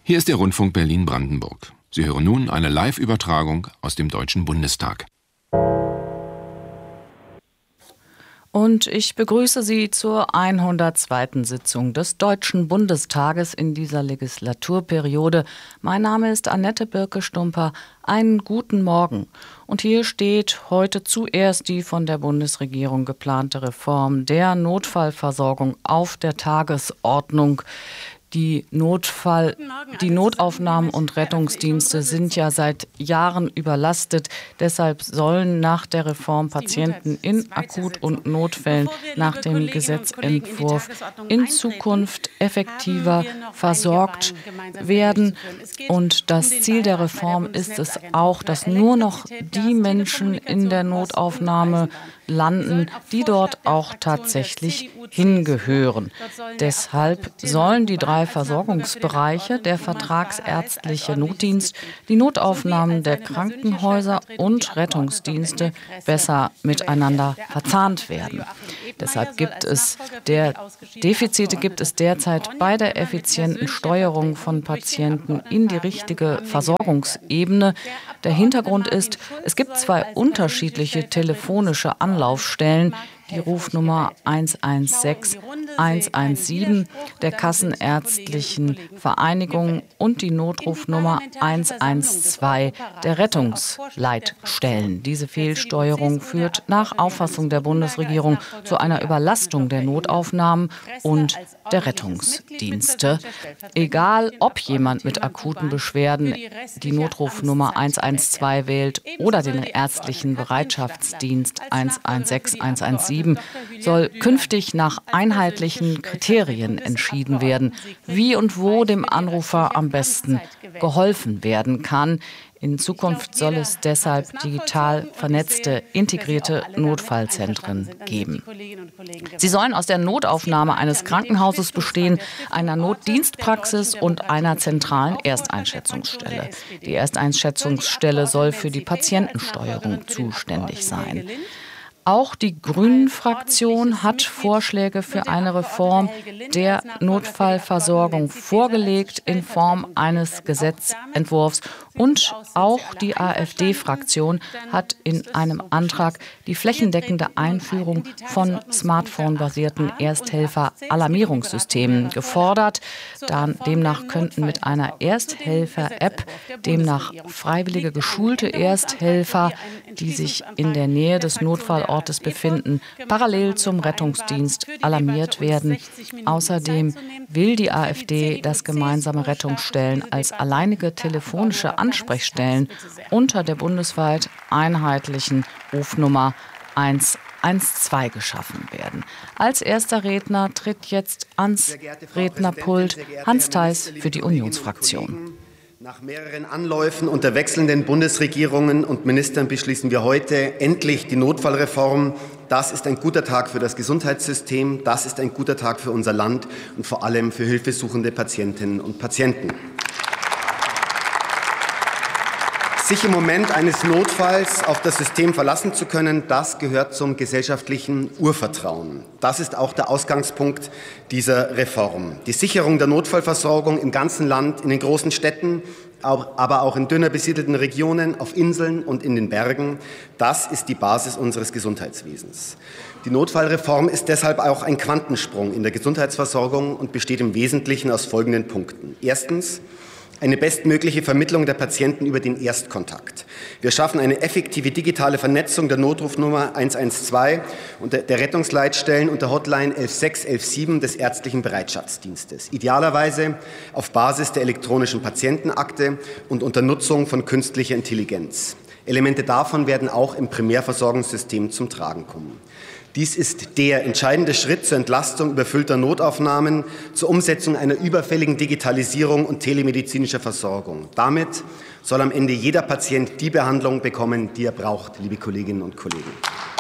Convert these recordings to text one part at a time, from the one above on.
Hier ist der Rundfunk Berlin-Brandenburg. Sie hören nun eine Live-Übertragung aus dem Deutschen Bundestag. Und ich begrüße Sie zur 102. Sitzung des Deutschen Bundestages in dieser Legislaturperiode. Mein Name ist Annette Birke-Stumper. Einen guten Morgen. Und hier steht heute zuerst die von der Bundesregierung geplante Reform der Notfallversorgung auf der Tagesordnung. Die Notaufnahmen und Rettungsdienste sind ja seit Jahren überlastet. Deshalb sollen nach der Reform Patienten in Akut- und Notfällen nach dem Gesetzentwurf in Zukunft effektiver versorgt werden. Und das Ziel der Reform ist es auch, dass nur noch die Menschen in der Notaufnahme landen, die dort auch tatsächlich hingehören. Deshalb sollen die 3 Versorgungsbereiche, der vertragsärztliche Notdienst, die Notaufnahmen der Krankenhäuser und Rettungsdienste besser miteinander verzahnt werden. Deshalb gibt es Defizite derzeit bei der effizienten Steuerung von Patienten in die richtige Versorgungsebene. Der Hintergrund ist, es gibt 2 unterschiedliche telefonische Anlaufstellen, die Rufnummer 116 117 der Kassenärztlichen Vereinigung und die Notrufnummer 112 der Rettungsleitstellen. Diese Fehlsteuerung führt nach Auffassung der Bundesregierung zu einer Überlastung der Notaufnahmen und der Rettungsdienste. Egal, ob jemand mit akuten Beschwerden die Notrufnummer 112 wählt oder den ärztlichen Bereitschaftsdienst 116 117, soll künftig nach einheitlichen Kriterien entschieden werden, wie und wo dem Anrufer am besten geholfen werden kann. In Zukunft soll es deshalb digital vernetzte, integrierte Notfallzentren geben. Sie sollen aus der Notaufnahme eines Krankenhauses bestehen, einer Notdienstpraxis und einer zentralen Ersteinschätzungsstelle. Die Ersteinschätzungsstelle soll für die Patientensteuerung zuständig sein. Auch die Grünen-Fraktion hat Vorschläge für eine Reform der Notfallversorgung vorgelegt in Form eines Gesetzentwurfs. Und auch die AfD-Fraktion hat in einem Antrag die flächendeckende Einführung von smartphone-basierten Ersthelfer-Alarmierungssystemen gefordert. Demnach könnten mit einer Ersthelfer-App demnach freiwillige geschulte Ersthelfer, die sich in der Nähe des Notfallortes befinden, parallel zum Rettungsdienst alarmiert werden. Außerdem will die AfD, dass gemeinsame Rettungsstellen als alleinige telefonische Ansprechstellen unter der bundesweit einheitlichen Rufnummer 112 geschaffen werden. Als erster Redner tritt jetzt ans Rednerpult Hans Theis für die Unionsfraktion. Nach mehreren Anläufen unter wechselnden Bundesregierungen und Ministern beschließen wir heute endlich die Notfallreform. Das ist ein guter Tag für das Gesundheitssystem, das ist ein guter Tag für unser Land und vor allem für hilfesuchende Patientinnen und Patienten. Sich im Moment eines Notfalls auf das System verlassen zu können, das gehört zum gesellschaftlichen Urvertrauen. Das ist auch der Ausgangspunkt dieser Reform. Die Sicherung der Notfallversorgung im ganzen Land, in den großen Städten, aber auch in dünner besiedelten Regionen, auf Inseln und in den Bergen, das ist die Basis unseres Gesundheitswesens. Die Notfallreform ist deshalb auch ein Quantensprung in der Gesundheitsversorgung und besteht im Wesentlichen aus folgenden Punkten. Erstens, eine bestmögliche Vermittlung der Patienten über den Erstkontakt. Wir schaffen eine effektive digitale Vernetzung der Notrufnummer 112 und der Rettungsleitstellen und der Hotline 116 117 des ärztlichen Bereitschaftsdienstes. Idealerweise auf Basis der elektronischen Patientenakte und unter Nutzung von künstlicher Intelligenz. Elemente davon werden auch im Primärversorgungssystem zum Tragen kommen. Dies ist der entscheidende Schritt zur Entlastung überfüllter Notaufnahmen, zur Umsetzung einer überfälligen Digitalisierung und telemedizinischer Versorgung. Damit soll am Ende jeder Patient die Behandlung bekommen, die er braucht, liebe Kolleginnen und Kollegen.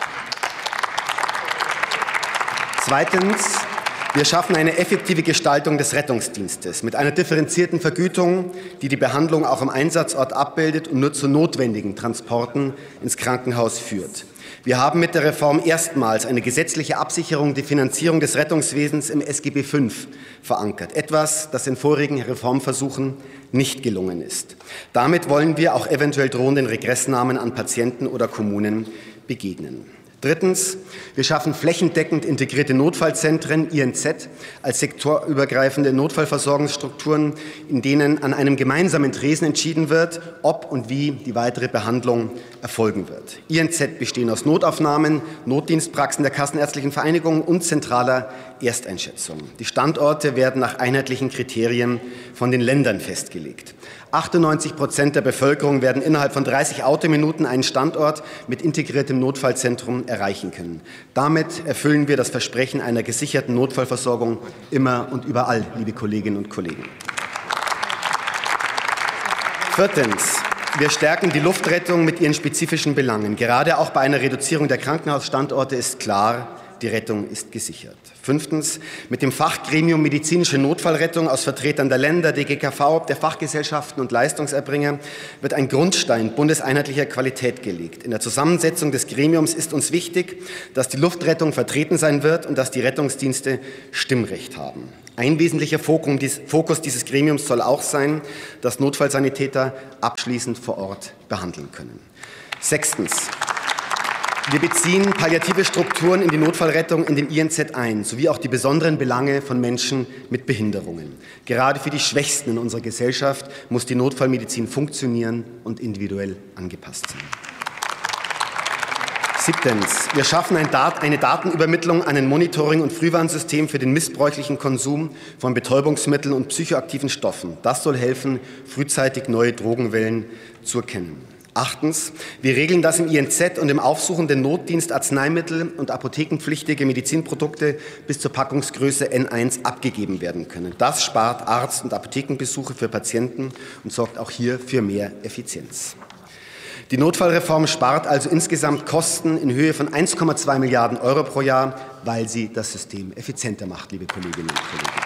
Zweitens, wir schaffen eine effektive Gestaltung des Rettungsdienstes mit einer differenzierten Vergütung, die die Behandlung auch am Einsatzort abbildet und nur zu notwendigen Transporten ins Krankenhaus führt. Wir haben mit der Reform erstmals eine gesetzliche Absicherung der Finanzierung des Rettungswesens im SGB V verankert. Etwas, das in vorigen Reformversuchen nicht gelungen ist. Damit wollen wir auch eventuell drohenden Regressnahmen an Patienten oder Kommunen begegnen. Drittens, wir schaffen flächendeckend integrierte Notfallzentren, INZ, als sektorübergreifende Notfallversorgungsstrukturen, in denen an einem gemeinsamen Tresen entschieden wird, ob und wie die weitere Behandlung erfolgen wird. INZ bestehen aus Notaufnahmen, Notdienstpraxen der Kassenärztlichen Vereinigung und zentraler Ersteinschätzung. Die Standorte werden nach einheitlichen Kriterien von den Ländern festgelegt. 98% der Bevölkerung werden innerhalb von 30 Autominuten einen Standort mit integriertem Notfallzentrum erreichen können. Damit erfüllen wir das Versprechen einer gesicherten Notfallversorgung immer und überall, liebe Kolleginnen und Kollegen. Viertens. Wir stärken die Luftrettung mit ihren spezifischen Belangen. Gerade auch bei einer Reduzierung der Krankenhausstandorte ist klar, die Rettung ist gesichert. Fünftens, mit dem Fachgremium Medizinische Notfallrettung aus Vertretern der Länder, DGKV, der Fachgesellschaften und Leistungserbringer wird ein Grundstein bundeseinheitlicher Qualität gelegt. In der Zusammensetzung des Gremiums ist uns wichtig, dass die Luftrettung vertreten sein wird und dass die Rettungsdienste Stimmrecht haben. Ein wesentlicher Fokus dieses Gremiums soll auch sein, dass Notfallsanitäter abschließend vor Ort behandeln können. Sechstens. Wir beziehen palliative Strukturen in die Notfallrettung in den INZ ein, sowie auch die besonderen Belange von Menschen mit Behinderungen. Gerade für die Schwächsten in unserer Gesellschaft muss die Notfallmedizin funktionieren und individuell angepasst sein. Siebtens. Wir schaffen eine Datenübermittlung an ein Monitoring- und Frühwarnsystem für den missbräuchlichen Konsum von Betäubungsmitteln und psychoaktiven Stoffen. Das soll helfen, frühzeitig neue Drogenwellen zu erkennen. Achtens. Wir regeln, dass im INZ und im aufsuchenden Notdienst Arzneimittel und apothekenpflichtige Medizinprodukte bis zur Packungsgröße N1 abgegeben werden können. Das spart Arzt- und Apothekenbesuche für Patienten und sorgt auch hier für mehr Effizienz. Die Notfallreform spart also insgesamt Kosten in Höhe von 1,2 Milliarden Euro pro Jahr, weil sie das System effizienter macht, liebe Kolleginnen und Kollegen.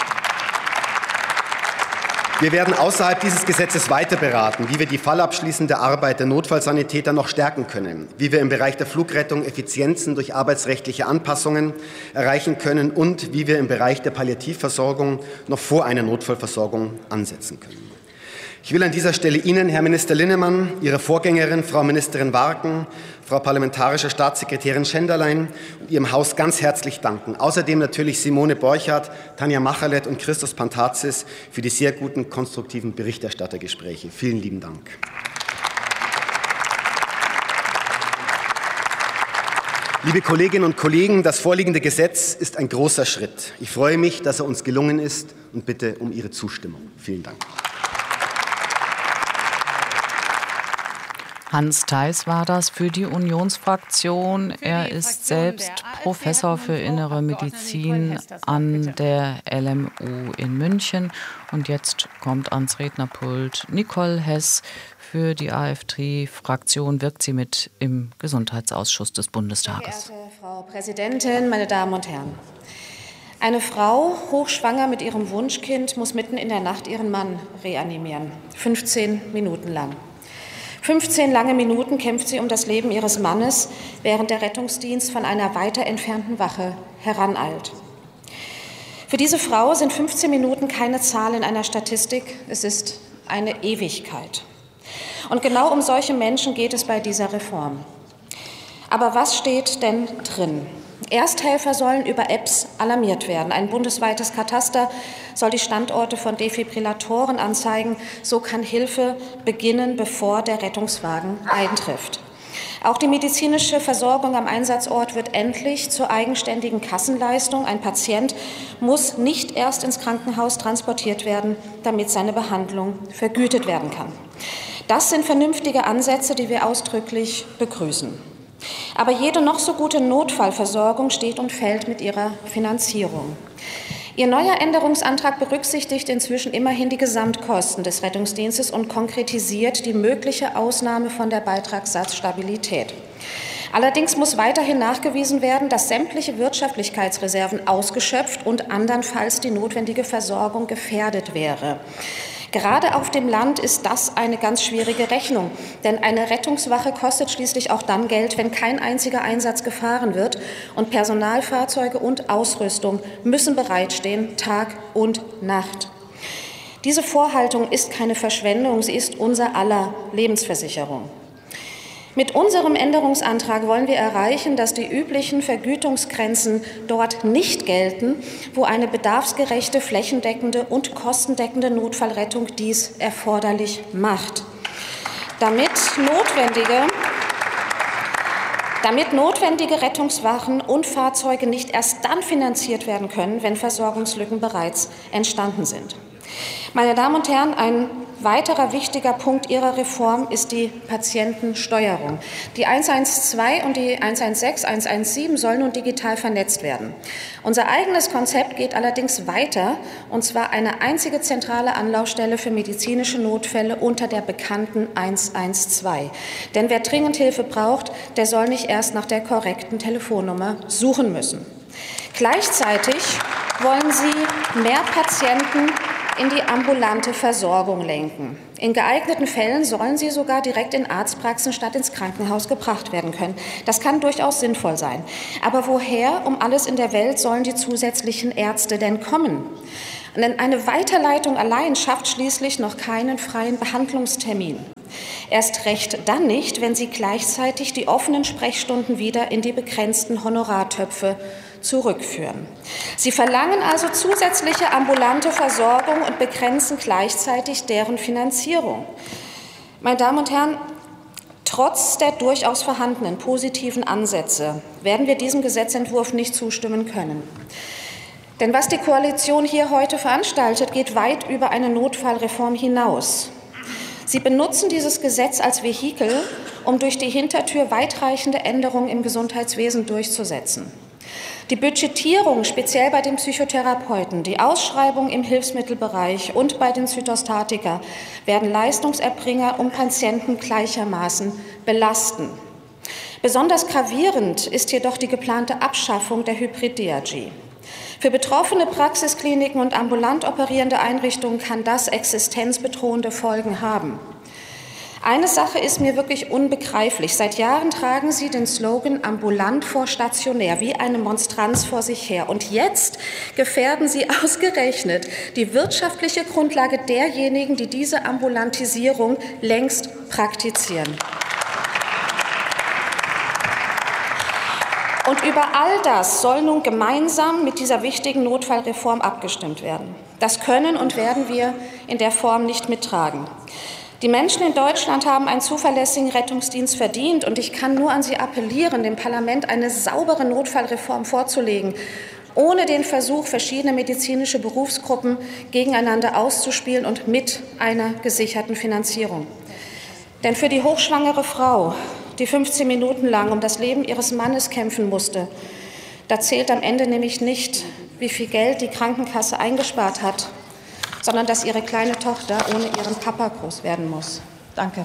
Wir werden außerhalb dieses Gesetzes weiter beraten, wie wir die fallabschließende Arbeit der Notfallsanitäter noch stärken können, wie wir im Bereich der Flugrettung Effizienzen durch arbeitsrechtliche Anpassungen erreichen können und wie wir im Bereich der Palliativversorgung noch vor einer Notfallversorgung ansetzen können. Ich will an dieser Stelle Ihnen, Herr Minister Linnemann, Ihrer Vorgängerin, Frau Ministerin Warken, Frau Parlamentarische Staatssekretärin Schenderlein und Ihrem Haus ganz herzlich danken. Außerdem natürlich Simone Borchardt, Tanja Machalet und Christos Pantazis für die sehr guten, konstruktiven Berichterstattergespräche. Vielen lieben Dank. Liebe Kolleginnen und Kollegen, das vorliegende Gesetz ist ein großer Schritt. Ich freue mich, dass er uns gelungen ist und bitte um Ihre Zustimmung. Vielen Dank. Hans Theis war das für die Unionsfraktion. Er ist selbst Professor für Innere Medizin an der LMU in München. Und jetzt kommt ans Rednerpult Nicole Hess. Für die AfD-Fraktion wirkt sie mit im Gesundheitsausschuss des Bundestages. Sehr geehrte Frau Präsidentin, meine Damen und Herren! Eine Frau, hochschwanger mit ihrem Wunschkind, muss mitten in der Nacht ihren Mann reanimieren. 15 Minuten lang. 15 lange Minuten kämpft sie um das Leben ihres Mannes, während der Rettungsdienst von einer weiter entfernten Wache heraneilt. Für diese Frau sind 15 Minuten keine Zahl in einer Statistik, es ist eine Ewigkeit. Und genau um solche Menschen geht es bei dieser Reform. Aber was steht denn drin? Ersthelfer sollen über Apps alarmiert werden. Ein bundesweites Kataster soll die Standorte von Defibrillatoren anzeigen. So kann Hilfe beginnen, bevor der Rettungswagen eintrifft. Auch die medizinische Versorgung am Einsatzort wird endlich zur eigenständigen Kassenleistung. Ein Patient muss nicht erst ins Krankenhaus transportiert werden, damit seine Behandlung vergütet werden kann. Das sind vernünftige Ansätze, die wir ausdrücklich begrüßen. Aber jede noch so gute Notfallversorgung steht und fällt mit ihrer Finanzierung. Ihr neuer Änderungsantrag berücksichtigt inzwischen immerhin die Gesamtkosten des Rettungsdienstes und konkretisiert die mögliche Ausnahme von der Beitragssatzstabilität. Allerdings muss weiterhin nachgewiesen werden, dass sämtliche Wirtschaftlichkeitsreserven ausgeschöpft und andernfalls die notwendige Versorgung gefährdet wäre. Gerade auf dem Land ist das eine ganz schwierige Rechnung, denn eine Rettungswache kostet schließlich auch dann Geld, wenn kein einziger Einsatz gefahren wird, und Personalfahrzeuge und Ausrüstung müssen bereitstehen, Tag und Nacht. Diese Vorhaltung ist keine Verschwendung, sie ist unser aller Lebensversicherung. Mit unserem Änderungsantrag wollen wir erreichen, dass die üblichen Vergütungsgrenzen dort nicht gelten, wo eine bedarfsgerechte, flächendeckende und kostendeckende Notfallrettung dies erforderlich macht. Damit notwendige Rettungswachen und Fahrzeuge nicht erst dann finanziert werden können, wenn Versorgungslücken bereits entstanden sind. Meine Damen und Herren, ein weiterer wichtiger Punkt Ihrer Reform ist die Patientensteuerung. Die 112 und die 116, 117 sollen nun digital vernetzt werden. Unser eigenes Konzept geht allerdings weiter, und zwar eine einzige zentrale Anlaufstelle für medizinische Notfälle unter der bekannten 112. Denn wer dringend Hilfe braucht, der soll nicht erst nach der korrekten Telefonnummer suchen müssen. Gleichzeitig wollen Sie mehr Patienten in die ambulante Versorgung lenken. In geeigneten Fällen sollen sie sogar direkt in Arztpraxen statt ins Krankenhaus gebracht werden können. Das kann durchaus sinnvoll sein. Aber woher um alles in der Welt sollen die zusätzlichen Ärzte denn kommen? Denn eine Weiterleitung allein schafft schließlich noch keinen freien Behandlungstermin. Erst recht dann nicht, wenn Sie gleichzeitig die offenen Sprechstunden wieder in die begrenzten Honorartöpfe zurückführen. Sie verlangen also zusätzliche ambulante Versorgung und begrenzen gleichzeitig deren Finanzierung. Meine Damen und Herren, trotz der durchaus vorhandenen positiven Ansätze werden wir diesem Gesetzentwurf nicht zustimmen können. Denn was die Koalition hier heute veranstaltet, geht weit über eine Notfallreform hinaus. Sie benutzen dieses Gesetz als Vehikel, um durch die Hintertür weitreichende Änderungen im Gesundheitswesen durchzusetzen. Die Budgetierung, speziell bei den Psychotherapeuten, die Ausschreibung im Hilfsmittelbereich und bei den Zytostatika werden Leistungserbringer und Patienten gleichermaßen belasten. Besonders gravierend ist jedoch die geplante Abschaffung der Hybrid-DRG. Für betroffene Praxiskliniken und ambulant operierende Einrichtungen kann das existenzbedrohende Folgen haben. Eine Sache ist mir wirklich unbegreiflich. Seit Jahren tragen Sie den Slogan ambulant vor stationär wie eine Monstranz vor sich her. Und jetzt gefährden Sie ausgerechnet die wirtschaftliche Grundlage derjenigen, die diese Ambulantisierung längst praktizieren. Und über all das soll nun gemeinsam mit dieser wichtigen Notfallreform abgestimmt werden. Das können und werden wir in der Form nicht mittragen. Die Menschen in Deutschland haben einen zuverlässigen Rettungsdienst verdient, und ich kann nur an Sie appellieren, dem Parlament eine saubere Notfallreform vorzulegen, ohne den Versuch, verschiedene medizinische Berufsgruppen gegeneinander auszuspielen und mit einer gesicherten Finanzierung. Denn für die hochschwangere Frau, die 15 Minuten lang um das Leben ihres Mannes kämpfen musste, da zählt am Ende nämlich nicht, wie viel Geld die Krankenkasse eingespart hat, sondern dass ihre kleine Tochter ohne ihren Papa groß werden muss. Danke.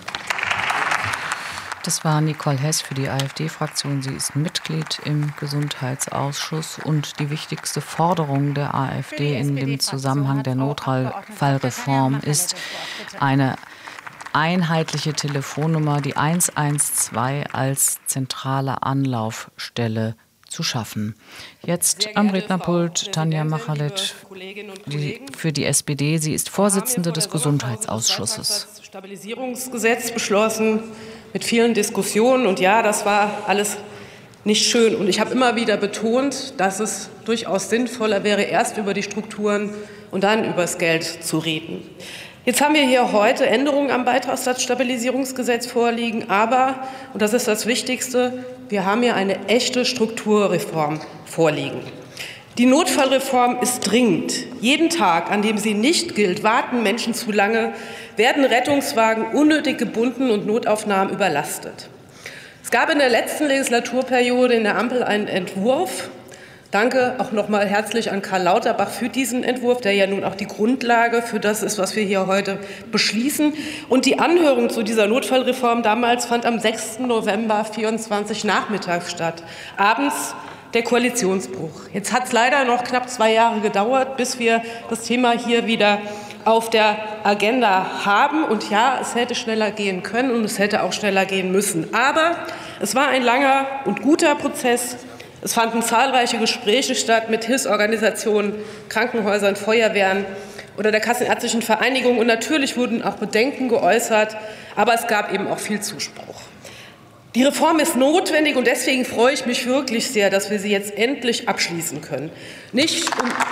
Das war Nicole Hess für die AfD-Fraktion. Sie ist Mitglied im Gesundheitsausschuss, und die wichtigste Forderung der AfD in dem Zusammenhang der Notfallreform ist eine einheitliche Telefonnummer, die 112 als zentrale Anlaufstelle zu schaffen. Jetzt am Rednerpult Tanja Machalek für die SPD. Sie ist Vorsitzende des Gesundheitsausschusses. Das Stabilisierungsgesetz beschlossen mit vielen Diskussionen, und ja, das war alles nicht schön. Und ich habe immer wieder betont, dass es durchaus sinnvoller wäre, erst über die Strukturen und dann über das Geld zu reden. Jetzt haben wir hier heute Änderungen am Beitragssatzstabilisierungsgesetz vorliegen, aber, und das ist das Wichtigste, wir haben hier eine echte Strukturreform vorliegen. Die Notfallreform ist dringend. Jeden Tag, an dem sie nicht gilt, warten Menschen zu lange, werden Rettungswagen unnötig gebunden und Notaufnahmen überlastet. Es gab in der letzten Legislaturperiode in der Ampel einen Entwurf. Danke auch noch mal herzlich an Karl Lauterbach für diesen Entwurf, der ja nun auch die Grundlage für das ist, was wir hier heute beschließen. Und die Anhörung zu dieser Notfallreform damals fand am 6. November 24 nachmittags statt. Abends der Koalitionsbruch. Jetzt hat es leider noch knapp 2 Jahre gedauert, bis wir das Thema hier wieder auf der Agenda haben. Und ja, es hätte schneller gehen können und es hätte auch schneller gehen müssen. Aber es war ein langer und guter Prozess. Es fanden zahlreiche Gespräche statt mit Hilfsorganisationen, Krankenhäusern, Feuerwehren oder der Kassenärztlichen Vereinigung. Und natürlich wurden auch Bedenken geäußert, aber es gab eben auch viel Zuspruch. Die Reform ist notwendig und deswegen freue ich mich wirklich sehr, dass wir sie jetzt endlich abschließen können. Nicht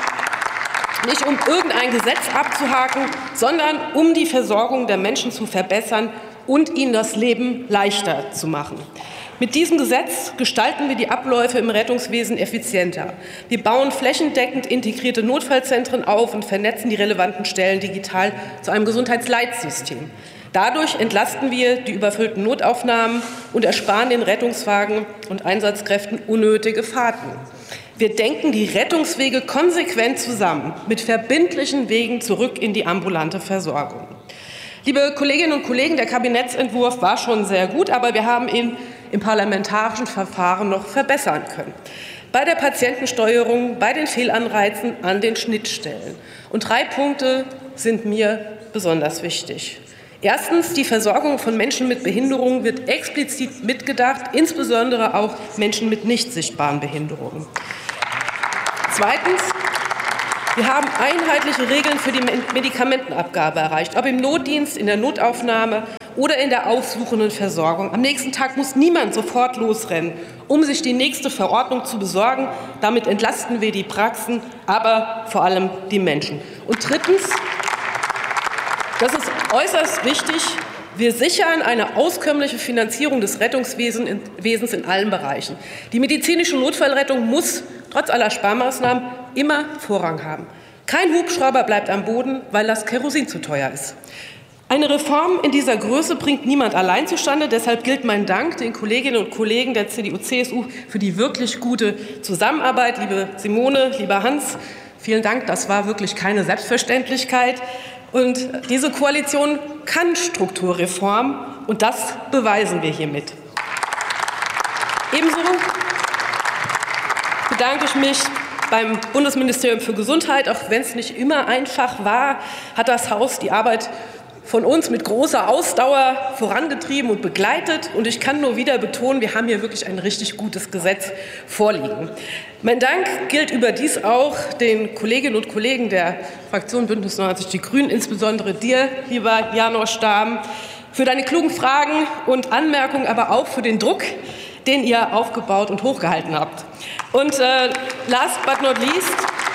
um irgendein Gesetz abzuhaken, sondern um die Versorgung der Menschen zu verbessern und ihnen das Leben leichter zu machen. Mit diesem Gesetz gestalten wir die Abläufe im Rettungswesen effizienter. Wir bauen flächendeckend integrierte Notfallzentren auf und vernetzen die relevanten Stellen digital zu einem Gesundheitsleitsystem. Dadurch entlasten wir die überfüllten Notaufnahmen und ersparen den Rettungswagen und Einsatzkräften unnötige Fahrten. Wir denken die Rettungswege konsequent zusammen mit verbindlichen Wegen zurück in die ambulante Versorgung. Liebe Kolleginnen und Kollegen, der Kabinettsentwurf war schon sehr gut, aber wir haben ihn im parlamentarischen Verfahren noch verbessern können. Bei der Patientensteuerung, bei den Fehlanreizen an den Schnittstellen. Und 3 Punkte sind mir besonders wichtig. Erstens, die Versorgung von Menschen mit Behinderungen wird explizit mitgedacht, insbesondere auch Menschen mit nicht sichtbaren Behinderungen. Zweitens, wir haben einheitliche Regeln für die Medikamentenabgabe erreicht, ob im Notdienst, in der Notaufnahme oder in der aufsuchenden Versorgung. Am nächsten Tag muss niemand sofort losrennen, um sich die nächste Verordnung zu besorgen. Damit entlasten wir die Praxen, aber vor allem die Menschen. Und drittens, das ist äußerst wichtig, wir sichern eine auskömmliche Finanzierung des Rettungswesens in allen Bereichen. Die medizinische Notfallrettung muss trotz aller Sparmaßnahmen immer Vorrang haben. Kein Hubschrauber bleibt am Boden, weil das Kerosin zu teuer ist. Eine Reform in dieser Größe bringt niemand allein zustande. Deshalb gilt mein Dank den Kolleginnen und Kollegen der CDU-CSU für die wirklich gute Zusammenarbeit. Liebe Simone, lieber Hans, vielen Dank. Das war wirklich keine Selbstverständlichkeit. Und diese Koalition kann Strukturreform, und das beweisen wir hiermit. Ebenso bedanke ich mich beim Bundesministerium für Gesundheit. Auch wenn es nicht immer einfach war, hat das Haus die Arbeit von uns mit großer Ausdauer vorangetrieben und begleitet. Und ich kann nur wieder betonen, wir haben hier wirklich ein richtig gutes Gesetz vorliegen. Mein Dank gilt überdies auch den Kolleginnen und Kollegen der Fraktion Bündnis 90 Die Grünen, insbesondere dir, lieber Janosch Stahm, für deine klugen Fragen und Anmerkungen, aber auch für den Druck, den ihr aufgebaut und hochgehalten habt. Und last but not least,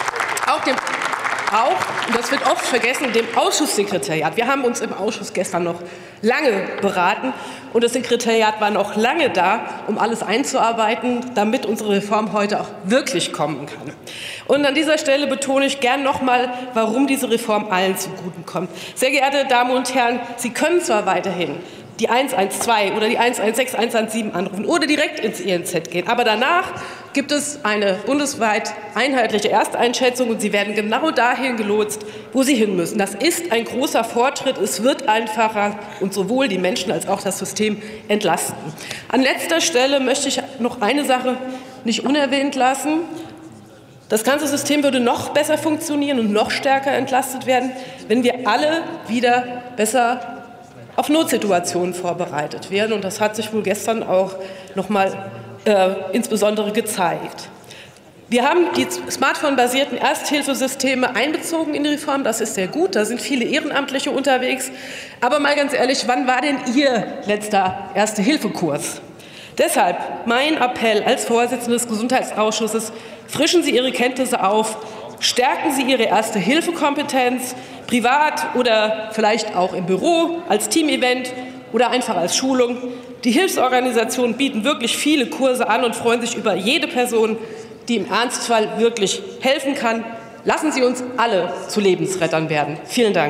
und das wird oft vergessen, dem Ausschusssekretariat. Wir haben uns im Ausschuss gestern noch lange beraten und das Sekretariat war noch lange da, um alles einzuarbeiten, damit unsere Reform heute auch wirklich kommen kann. Und an dieser Stelle betone ich gern noch mal, warum diese Reform allen zugute kommt. Sehr geehrte Damen und Herren, Sie können zwar weiterhin die 112 oder die 116, 117 anrufen oder direkt ins INZ gehen. Aber danach gibt es eine bundesweit einheitliche Ersteinschätzung und Sie werden genau dahin gelotst, wo Sie hin müssen. Das ist ein großer Fortschritt. Es wird einfacher und sowohl die Menschen als auch das System entlasten. An letzter Stelle möchte ich noch eine Sache nicht unerwähnt lassen. Das ganze System würde noch besser funktionieren und noch stärker entlastet werden, wenn wir alle wieder besser auf Notsituationen vorbereitet werden. Und das hat sich wohl gestern auch noch mal insbesondere gezeigt. Wir haben die smartphone-basierten Ersthilfesysteme einbezogen in die Reform. Das ist sehr gut. Da sind viele Ehrenamtliche unterwegs. Aber mal ganz ehrlich, wann war denn Ihr letzter Erste-Hilfe-Kurs? Deshalb mein Appell als Vorsitzende des Gesundheitsausschusses: Frischen Sie Ihre Kenntnisse auf, stärken Sie Ihre Erste-Hilfe-Kompetenz, privat oder vielleicht auch im Büro, als Teamevent oder einfach als Schulung. Die Hilfsorganisationen bieten wirklich viele Kurse an und freuen sich über jede Person, die im Ernstfall wirklich helfen kann. Lassen Sie uns alle zu Lebensrettern werden. Vielen Dank.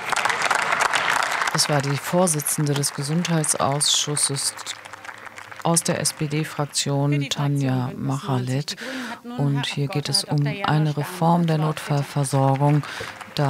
Das war die Vorsitzende des Gesundheitsausschusses aus der SPD-Fraktion, Tanja Machalett. Und hier geht es um eine Reform der Notfallversorgung. Da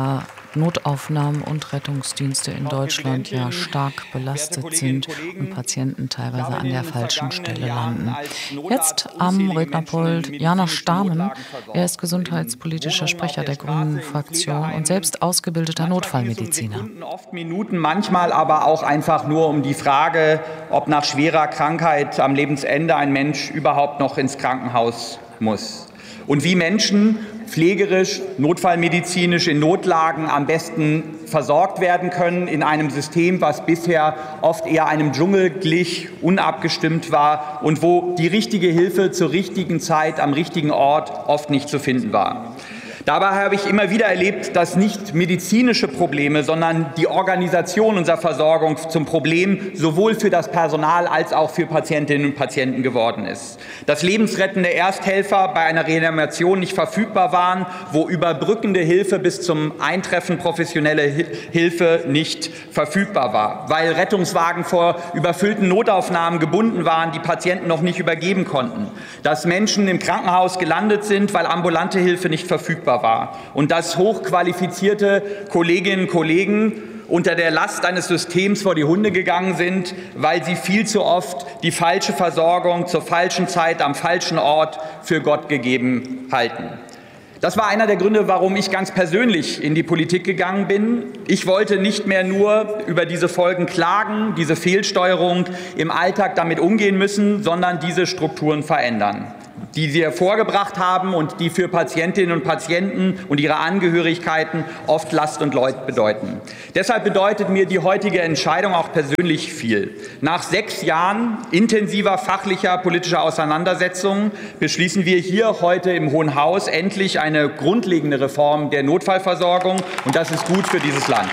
Notaufnahmen und Rettungsdienste in Deutschland ja stark belastet sind und Patienten teilweise an der falschen Stelle landen. Jetzt am Rednerpult Janosch Stamen. Er ist gesundheitspolitischer Sprecher der Grünen-Fraktion und selbst ausgebildeter Notfallmediziner. Oft Minuten, manchmal aber auch einfach nur um die Frage, ob nach schwerer Krankheit am Lebensende ein Mensch überhaupt noch ins Krankenhaus muss. Und wie Menschen pflegerisch, notfallmedizinisch in Notlagen am besten versorgt werden können in einem System, was bisher oft eher einem Dschungel glich, unabgestimmt war und wo die richtige Hilfe zur richtigen Zeit am richtigen Ort oft nicht zu finden war. Dabei habe ich immer wieder erlebt, dass nicht medizinische Probleme, sondern die Organisation unserer Versorgung zum Problem sowohl für das Personal als auch für Patientinnen und Patienten geworden ist. Dass lebensrettende Ersthelfer bei einer Reanimation nicht verfügbar waren, wo überbrückende Hilfe bis zum Eintreffen professionelle Hilfe nicht verfügbar war, weil Rettungswagen vor überfüllten Notaufnahmen gebunden waren, die Patienten noch nicht übergeben konnten, dass Menschen im Krankenhaus gelandet sind, weil ambulante Hilfe nicht verfügbar war und dass hochqualifizierte Kolleginnen und Kollegen unter der Last eines Systems vor die Hunde gegangen sind, weil sie viel zu oft die falsche Versorgung zur falschen Zeit am falschen Ort für Gott gegeben halten. Das war einer der Gründe, warum ich ganz persönlich in die Politik gegangen bin. Ich wollte nicht mehr nur über diese Folgen klagen, diese Fehlsteuerung im Alltag damit umgehen müssen, sondern diese Strukturen verändern, die sie hervorgebracht haben und die für Patientinnen und Patienten und ihre Angehörigkeiten oft Last und Leid bedeuten. Deshalb bedeutet mir die heutige Entscheidung auch persönlich viel. Nach 6 Jahren intensiver fachlicher politischer Auseinandersetzungen beschließen wir hier heute im Hohen Haus endlich eine grundlegende Reform der Notfallversorgung, und das ist gut für dieses Land.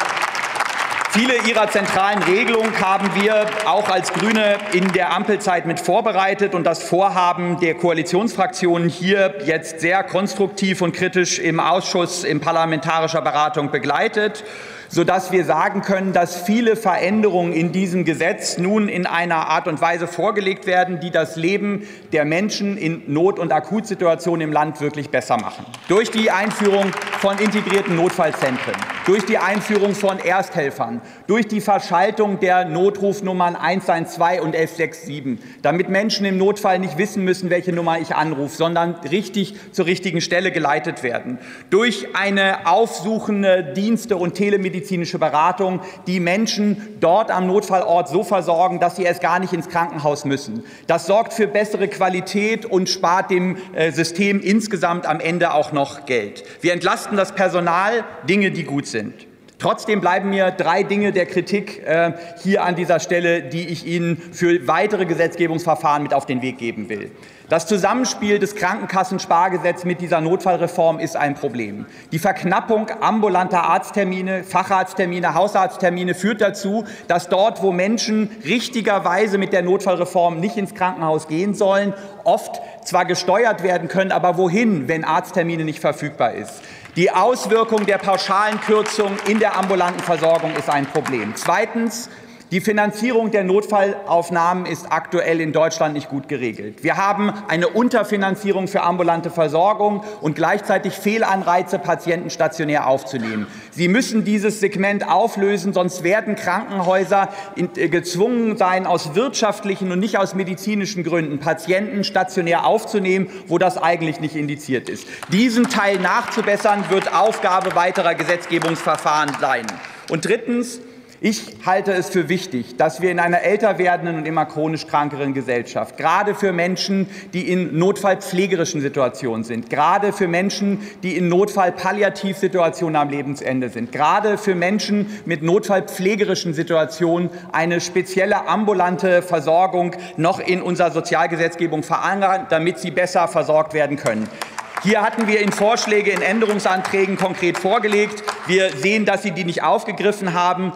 Viele ihrer zentralen Regelungen haben wir auch als Grüne in der Ampelzeit mit vorbereitet und das Vorhaben der Koalitionsfraktionen hier jetzt sehr konstruktiv und kritisch im Ausschuss in parlamentarischer Beratung begleitet, sodass wir sagen können, dass viele Veränderungen in diesem Gesetz nun in einer Art und Weise vorgelegt werden, die das Leben der Menschen in Not- und Akutsituationen im Land wirklich besser machen. Durch die Einführung von integrierten Notfallzentren, durch die Einführung von Ersthelfern, durch die Verschaltung der Notrufnummern 112 und 1167, damit Menschen im Notfall nicht wissen müssen, welche Nummer ich anrufe, sondern richtig zur richtigen Stelle geleitet werden, durch eine aufsuchende Dienste- und telemedizinische Beratung, die Menschen dort am Notfallort so versorgen, dass sie erst gar nicht ins Krankenhaus müssen. Das sorgt für bessere Qualität und spart dem System insgesamt am Ende auch noch Geld. Wir entlasten das Personal, Dinge, die gut sind. Trotzdem bleiben mir 3 Dinge der Kritik hier an dieser Stelle, die ich Ihnen für weitere Gesetzgebungsverfahren mit auf den Weg geben will. Das Zusammenspiel des Krankenkassenspargesetzes mit dieser Notfallreform ist ein Problem. Die Verknappung ambulanter Arzttermine, Facharzttermine, Hausarzttermine führt dazu, dass dort, wo Menschen richtigerweise mit der Notfallreform nicht ins Krankenhaus gehen sollen, oft zwar gesteuert werden können, aber wohin, wenn Arzttermine nicht verfügbar ist. Die Auswirkung der pauschalen Kürzung in der ambulanten Versorgung ist ein Problem. Zweitens, die Finanzierung der Notfallaufnahmen ist aktuell in Deutschland nicht gut geregelt. Wir haben eine Unterfinanzierung für ambulante Versorgung und gleichzeitig Fehlanreize, Patienten stationär aufzunehmen. Sie müssen dieses Segment auflösen, sonst werden Krankenhäuser gezwungen sein, aus wirtschaftlichen und nicht aus medizinischen Gründen Patienten stationär aufzunehmen, wo das eigentlich nicht indiziert ist. Diesen Teil nachzubessern, wird Aufgabe weiterer Gesetzgebungsverfahren sein. Und drittens, ich halte es für wichtig, dass wir in einer älter werdenden und immer chronisch krankeren Gesellschaft, gerade für Menschen, die in notfallpflegerischen Situationen sind, gerade für Menschen, die in Notfallpalliativsituationen am Lebensende sind, gerade für Menschen mit notfallpflegerischen Situationen eine spezielle ambulante Versorgung noch in unserer Sozialgesetzgebung verankern, damit sie besser versorgt werden können. Hier hatten wir Ihnen Vorschläge in Änderungsanträgen konkret vorgelegt. Wir sehen, dass Sie die nicht aufgegriffen haben.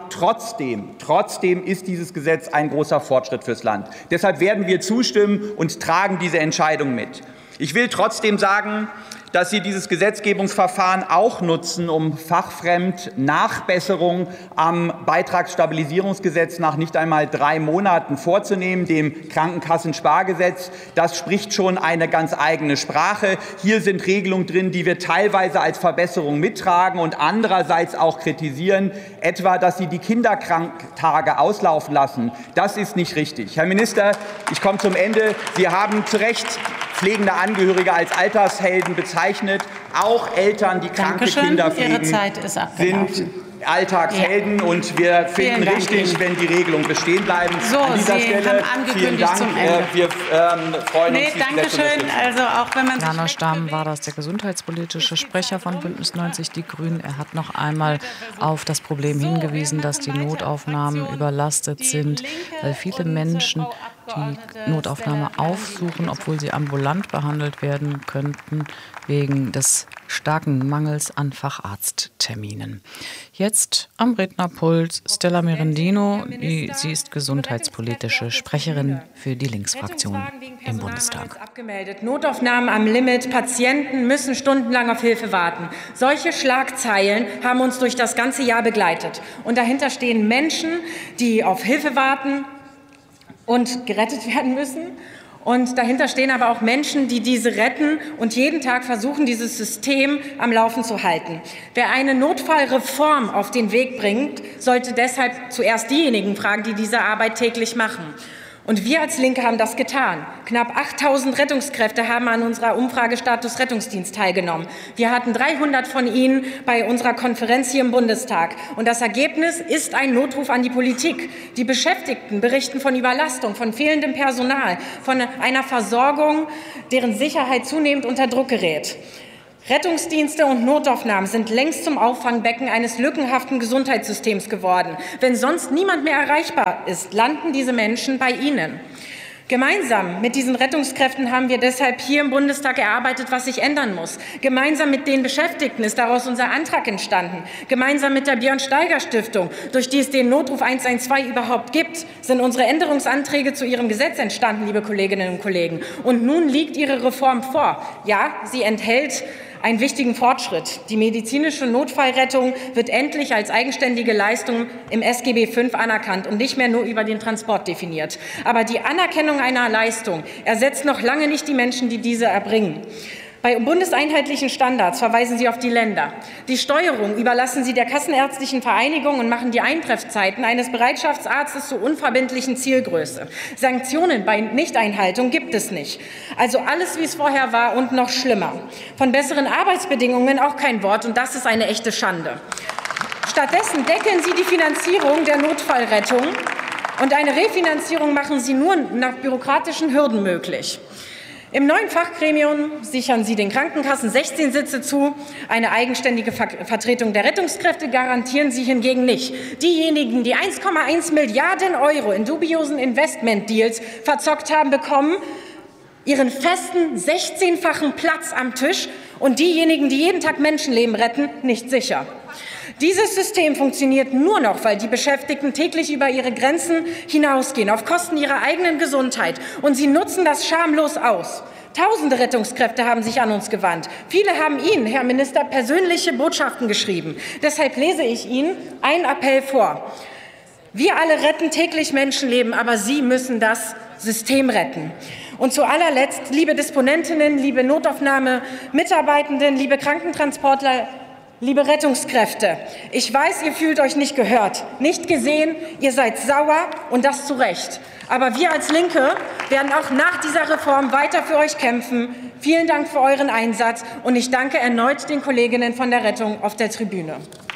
Trotzdem ist dieses Gesetz ein großer Fortschritt fürs Land. Deshalb werden wir zustimmen und tragen diese Entscheidung mit. Ich will trotzdem sagen, dass Sie dieses Gesetzgebungsverfahren auch nutzen, um fachfremd Nachbesserungen am Beitragsstabilisierungsgesetz nach nicht einmal 3 Monaten vorzunehmen, dem Krankenkassenspargesetz. Das spricht schon eine ganz eigene Sprache. Hier sind Regelungen drin, die wir teilweise als Verbesserung mittragen und andererseits auch kritisieren, etwa, dass Sie die Kinderkranktage auslaufen lassen. Das ist nicht richtig. Herr Minister, ich komme zum Ende. Sie haben zu Recht pflegende Angehörige als Altershelden bezeichnet. Auch Eltern, die kranke Kinder pflegen, sind Alltagshelden. Und wir finden richtig, wenn die Regelungen bestehen bleiben. So, an dieser Sie Stelle haben vielen Dank. Zum Ende. Wir freuen uns, Dankeschön. Also auch wenn man Janosch Dahm war das, der gesundheitspolitische Sprecher von Bündnis 90 Die Grünen. Er hat noch einmal auf das Problem hingewiesen, dass die Notaufnahmen überlastet sind, weil viele Menschen die Notaufnahme aufsuchen, obwohl sie ambulant behandelt werden könnten, wegen des starken Mangels an Facharztterminen. Jetzt am Rednerpult Stella Merendino. Sie ist gesundheitspolitische Sprecherin für die Linksfraktion im Bundestag. Notaufnahmen am Limit. Patienten müssen stundenlang auf Hilfe warten. Solche Schlagzeilen haben uns durch das ganze Jahr begleitet. Und dahinter stehen Menschen, die auf Hilfe warten und gerettet werden müssen. Und dahinter stehen aber auch Menschen, die diese retten und jeden Tag versuchen, dieses System am Laufen zu halten. Wer eine Notfallreform auf den Weg bringt, sollte deshalb zuerst diejenigen fragen, die diese Arbeit täglich machen. Und wir als Linke haben das getan. Knapp 8.000 Rettungskräfte haben an unserer Umfrage Status Rettungsdienst teilgenommen. Wir hatten 300 von ihnen bei unserer Konferenz hier im Bundestag. Und das Ergebnis ist ein Notruf an die Politik. Die Beschäftigten berichten von Überlastung, von fehlendem Personal, von einer Versorgung, deren Sicherheit zunehmend unter Druck gerät. Rettungsdienste und Notaufnahmen sind längst zum Auffangbecken eines lückenhaften Gesundheitssystems geworden. Wenn sonst niemand mehr erreichbar ist, landen diese Menschen bei Ihnen. Gemeinsam mit diesen Rettungskräften haben wir deshalb hier im Bundestag erarbeitet, was sich ändern muss. Gemeinsam mit den Beschäftigten ist daraus unser Antrag entstanden. Gemeinsam mit der Björn-Steiger-Stiftung, durch die es den Notruf 112 überhaupt gibt, sind unsere Änderungsanträge zu Ihrem Gesetz entstanden, liebe Kolleginnen und Kollegen. Und nun liegt Ihre Reform vor. Ja, sie enthält einen wichtigen Fortschritt. Die medizinische Notfallrettung wird endlich als eigenständige Leistung im SGB V anerkannt und nicht mehr nur über den Transport definiert. Aber die Anerkennung einer Leistung ersetzt noch lange nicht die Menschen, die diese erbringen. Bei bundeseinheitlichen Standards verweisen Sie auf die Länder. Die Steuerung überlassen Sie der Kassenärztlichen Vereinigung und machen die Eintreffzeiten eines Bereitschaftsarztes zur unverbindlichen Zielgröße. Sanktionen bei Nichteinhaltung gibt es nicht. Also alles, wie es vorher war und noch schlimmer. Von besseren Arbeitsbedingungen auch kein Wort, und das ist eine echte Schande. Stattdessen deckeln Sie die Finanzierung der Notfallrettung, und eine Refinanzierung machen Sie nur nach bürokratischen Hürden möglich. Im neuen Fachgremium sichern Sie den Krankenkassen 16 Sitze zu. Eine eigenständige Vertretung der Rettungskräfte garantieren Sie hingegen nicht. Diejenigen, die 1,1 Milliarden € in dubiosen Investmentdeals verzockt haben, bekommen ihren festen 16-fachen Platz am Tisch, und diejenigen, die jeden Tag Menschenleben retten, nicht sicher. Dieses System funktioniert nur noch, weil die Beschäftigten täglich über ihre Grenzen hinausgehen, auf Kosten ihrer eigenen Gesundheit. Und sie nutzen das schamlos aus. Tausende Rettungskräfte haben sich an uns gewandt. Viele haben Ihnen, Herr Minister, persönliche Botschaften geschrieben. Deshalb lese ich Ihnen einen Appell vor. Wir alle retten täglich Menschenleben, aber Sie müssen das System retten. Und zu allerletzt, liebe Disponentinnen, liebe Notaufnahme-Mitarbeitenden, liebe Krankentransportler, liebe Rettungskräfte, ich weiß, ihr fühlt euch nicht gehört, nicht gesehen, ihr seid sauer, und das zu Recht. Aber wir als Linke werden auch nach dieser Reform weiter für euch kämpfen. Vielen Dank für euren Einsatz, und ich danke erneut den Kolleginnen von der Rettung auf der Tribüne.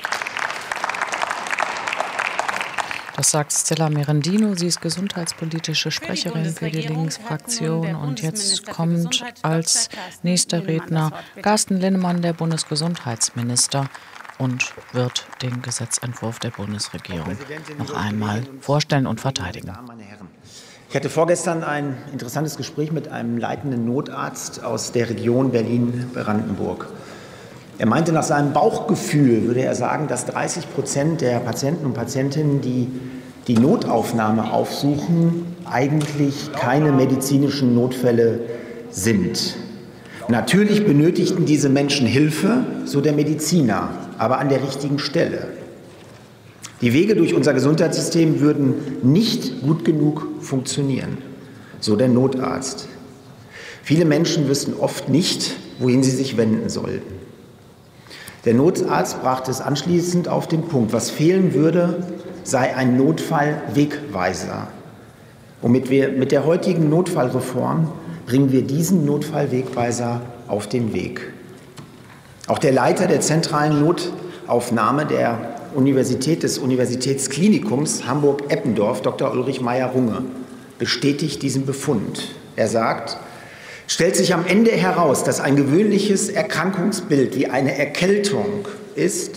Das sagt Stella Merendino. Sie ist gesundheitspolitische Sprecherin für die Linksfraktion. Und jetzt kommt als nächster Redner Carsten Linnemann, der Bundesgesundheitsminister, und wird den Gesetzentwurf der Bundesregierung noch einmal vorstellen und verteidigen. Ich hatte vorgestern ein interessantes Gespräch mit einem leitenden Notarzt aus der Region Berlin-Brandenburg. Er meinte, nach seinem Bauchgefühl würde er sagen, dass 30% der Patienten und Patientinnen, die die Notaufnahme aufsuchen, eigentlich keine medizinischen Notfälle sind. Natürlich benötigten diese Menschen Hilfe, so der Mediziner, aber an der richtigen Stelle. Die Wege durch unser Gesundheitssystem würden nicht gut genug funktionieren, so der Notarzt. Viele Menschen wüssten oft nicht, wohin sie sich wenden sollten. Der Notarzt brachte es anschließend auf den Punkt: Was fehlen würde, sei ein Notfallwegweiser. Und mit der heutigen Notfallreform bringen wir diesen Notfallwegweiser auf den Weg. Auch der Leiter der zentralen Notaufnahme des Universitätsklinikums Hamburg-Eppendorf, Dr. Ulrich Meyer-Runge, bestätigt diesen Befund. Er sagt: Stellt sich am Ende heraus, dass ein gewöhnliches Erkrankungsbild wie eine Erkältung ist,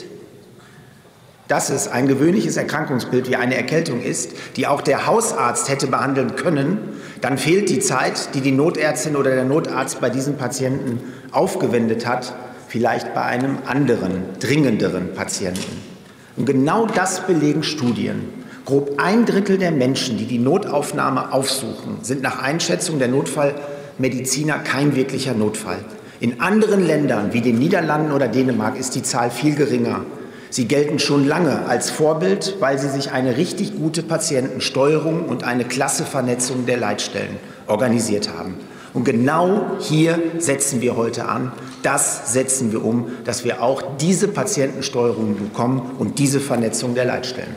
die auch der Hausarzt hätte behandeln können, dann fehlt die Zeit, die die Notärztin oder der Notarzt bei diesem Patienten aufgewendet hat, vielleicht bei einem anderen, dringenderen Patienten. Und genau das belegen Studien. Grob 1/3 der Menschen, die die Notaufnahme aufsuchen, sind nach Einschätzung der Notfallmediziner kein wirklicher Notfall. In anderen Ländern wie den Niederlanden oder Dänemark ist die Zahl viel geringer. Sie gelten schon lange als Vorbild, weil sie sich eine richtig gute Patientensteuerung und eine klasse Vernetzung der Leitstellen organisiert haben. Und genau hier setzen wir heute an. Das setzen wir um, dass wir auch diese Patientensteuerung bekommen und diese Vernetzung der Leitstellen.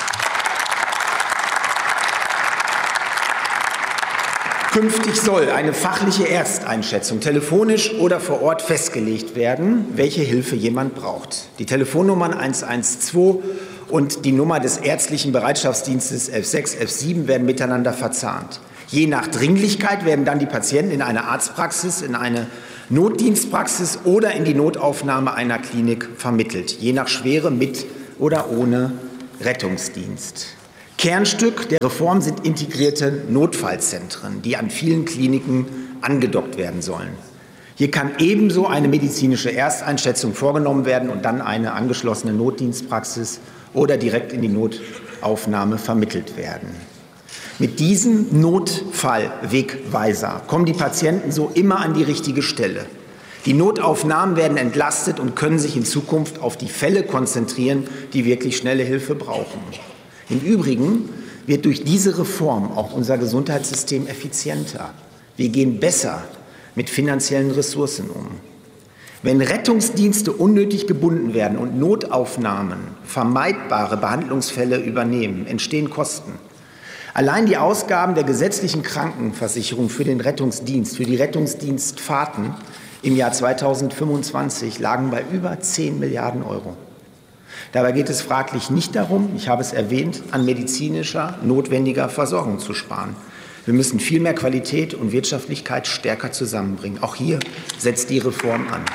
Künftig soll eine fachliche Ersteinschätzung telefonisch oder vor Ort festgelegt werden, welche Hilfe jemand braucht. Die Telefonnummern 112 und die Nummer des ärztlichen Bereitschaftsdienstes 11.6, 11.7 werden miteinander verzahnt. Je nach Dringlichkeit werden dann die Patienten in eine Arztpraxis, in eine Notdienstpraxis oder in die Notaufnahme einer Klinik vermittelt, je nach Schwere mit oder ohne Rettungsdienst. Kernstück der Reform sind integrierte Notfallzentren, die an vielen Kliniken angedockt werden sollen. Hier kann ebenso eine medizinische Ersteinschätzung vorgenommen werden und dann eine angeschlossene Notdienstpraxis oder direkt in die Notaufnahme vermittelt werden. Mit diesem Notfallwegweiser kommen die Patienten so immer an die richtige Stelle. Die Notaufnahmen werden entlastet und können sich in Zukunft auf die Fälle konzentrieren, die wirklich schnelle Hilfe brauchen. Im Übrigen wird durch diese Reform auch unser Gesundheitssystem effizienter. Wir gehen besser mit finanziellen Ressourcen um. Wenn Rettungsdienste unnötig gebunden werden und Notaufnahmen vermeidbare Behandlungsfälle übernehmen, entstehen Kosten. Allein die Ausgaben der gesetzlichen Krankenversicherung für den Rettungsdienst, für die Rettungsdienstfahrten im Jahr 2025 lagen bei über 10 Milliarden Euro. Dabei geht es fraglich nicht darum, ich habe es erwähnt, an medizinischer, notwendiger Versorgung zu sparen. Wir müssen viel mehr Qualität und Wirtschaftlichkeit stärker zusammenbringen. Auch hier setzt die Reform an.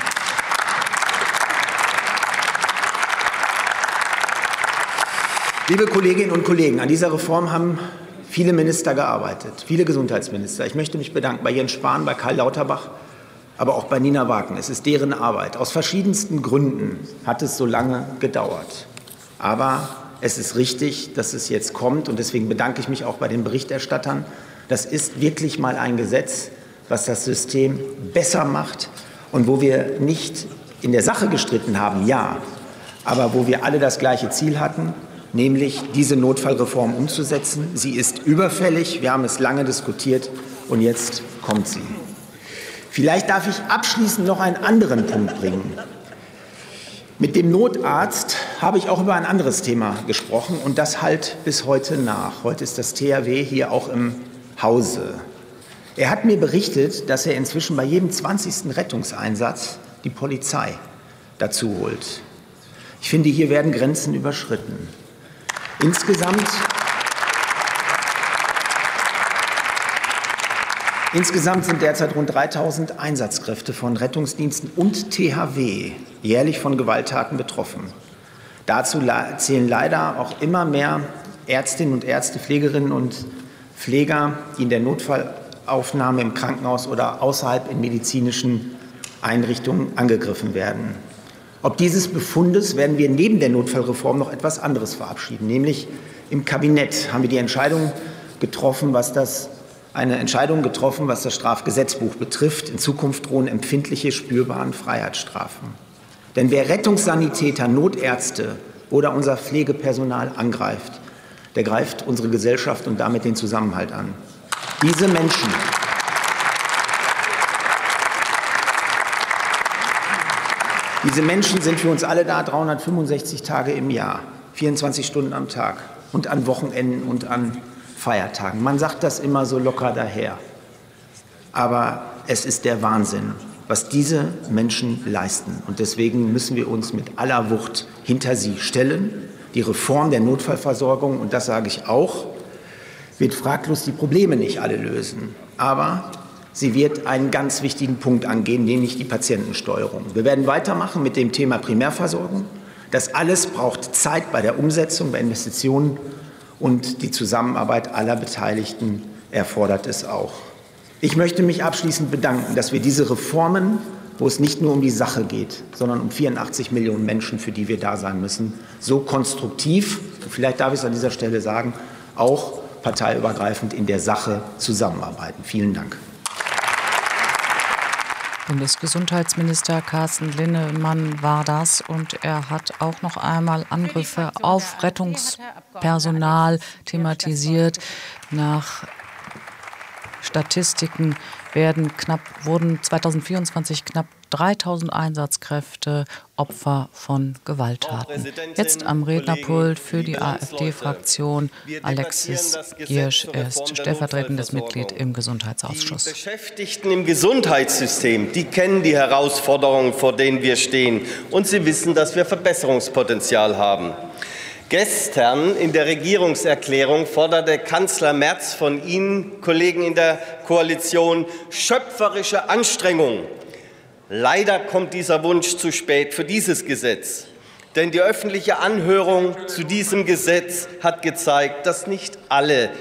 Liebe Kolleginnen und Kollegen, an dieser Reform haben viele Minister gearbeitet, viele Gesundheitsminister. Ich möchte mich bedanken bei Jens Spahn, bei Karl Lauterbach, aber auch bei Nina Wagen. Es ist deren Arbeit. Aus verschiedensten Gründen hat es so lange gedauert. Aber es ist richtig, dass es jetzt kommt. Und deswegen bedanke ich mich auch bei den Berichterstattern. Das ist wirklich mal ein Gesetz, was das System besser macht und wo wir nicht in der Sache gestritten haben, ja, aber wo wir alle das gleiche Ziel hatten, nämlich diese Notfallreform umzusetzen. Sie ist überfällig. Wir haben es lange diskutiert und jetzt kommt sie. Vielleicht darf ich abschließend noch einen anderen Punkt bringen. Mit dem Notarzt habe ich auch über ein anderes Thema gesprochen und das hallt bis heute nach. Heute ist das THW hier auch im Hause. Er hat mir berichtet, dass er inzwischen bei jedem 20. Rettungseinsatz die Polizei dazu holt. Ich finde, hier werden Grenzen überschritten. Insgesamt sind derzeit rund 3.000 Einsatzkräfte von Rettungsdiensten und THW jährlich von Gewalttaten betroffen. Dazu zählen leider auch immer mehr Ärztinnen und Ärzte, Pflegerinnen und Pfleger, die in der Notfallaufnahme im Krankenhaus oder außerhalb in medizinischen Einrichtungen angegriffen werden. Ob dieses Befundes werden wir neben der Notfallreform noch etwas anderes verabschieden, nämlich im Kabinett haben wir die Entscheidung getroffen, was das eine Entscheidung getroffen, was das Strafgesetzbuch betrifft. In Zukunft drohen empfindliche, spürbare Freiheitsstrafen. Denn wer Rettungssanitäter, Notärzte oder unser Pflegepersonal angreift, der greift unsere Gesellschaft und damit den Zusammenhalt an. Diese Menschen sind für uns alle da, 365 Tage im Jahr, 24 Stunden am Tag und an Wochenenden und an Feiertagen. Man sagt das immer so locker daher. Aber es ist der Wahnsinn, was diese Menschen leisten. Und deswegen müssen wir uns mit aller Wucht hinter sie stellen. Die Reform der Notfallversorgung, und das sage ich auch, wird fraglos die Probleme nicht alle lösen. Aber sie wird einen ganz wichtigen Punkt angehen, nämlich die Patientensteuerung. Wir werden weitermachen mit dem Thema Primärversorgung. Das alles braucht Zeit bei der Umsetzung, bei Investitionen, und die Zusammenarbeit aller Beteiligten erfordert es auch. Ich möchte mich abschließend bedanken, dass wir diese Reformen, wo es nicht nur um die Sache geht, sondern um 84 Millionen Menschen, für die wir da sein müssen, so konstruktiv, vielleicht darf ich es an dieser Stelle sagen, auch parteiübergreifend in der Sache zusammenarbeiten. Vielen Dank. Bundesgesundheitsminister Carsten Linnemann war das, und er hat auch noch einmal Angriffe auf Rettungspersonal thematisiert. Nach Statistiken wurden 2024 knapp 3000 Einsatzkräfte Opfer von Gewalttaten. Jetzt am Rednerpult für die AfD-Fraktion Alexis Giersch. Er ist stellvertretendes Mitglied im Gesundheitsausschuss. Die Beschäftigten im Gesundheitssystem, die kennen die Herausforderungen, vor denen wir stehen. Und sie wissen, dass wir Verbesserungspotenzial haben. Gestern in der Regierungserklärung forderte Kanzler Merz von Ihnen, Kollegen in der Koalition, schöpferische Anstrengungen. Leider kommt dieser Wunsch zu spät für dieses Gesetz. Denn die öffentliche Anhörung zu diesem Gesetz hat gezeigt, dass nicht alle